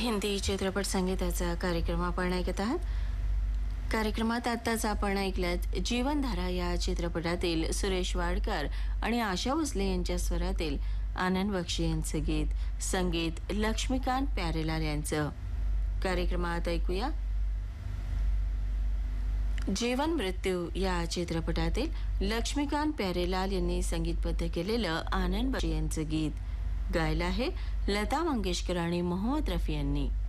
हिंदी चित्रपट संगीताचा कार्यक्रम आपण ऐकत आहात. कार्यक्रमात आत्ताच आपण ऐकल्यात जीवनधारा या चित्रपटातील सुरेश वाडकर आणि आशा भोसले यांच्या स्वरातील आनंद बक्षी यांचं गीत. संगीत लक्ष्मीकांत प्यारेलाल यांचं. कार्यक्रमात ऐकूया जीवन मृत्यू या चित्रपटातील लक्ष्मीकांत प्यारेलाल यांनी संगीतबद्ध केलेलं आनंद बक्षी यांचं गीत. गायलं आहे लता मंगेशकर आणि मोहम्मद रफी यांनी.